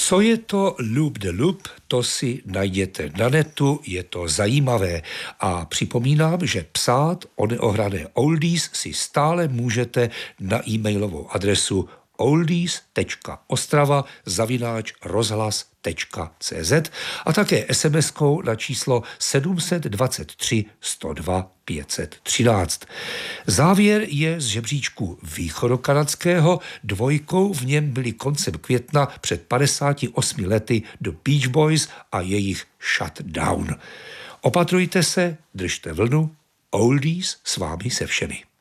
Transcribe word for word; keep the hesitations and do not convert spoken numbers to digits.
Co je to Loop de Loop, to si najděte na netu, je to zajímavé. A připomínám, že psát o neohrané oldies si stále můžete na e-mailovou adresu oldies tečka ostrava zavináč rozhlas tečka cé zet a také es em eskou na číslo sedm set dvacet tři sto dva pět set třináct. Závěr je z žebříčku východokanadského, dvojkou v něm byli koncem května před padesáti osmi lety The Beach Boys a jejich Shut Down. Opatrujte se, držte vlnu, oldies s vámi se všemi.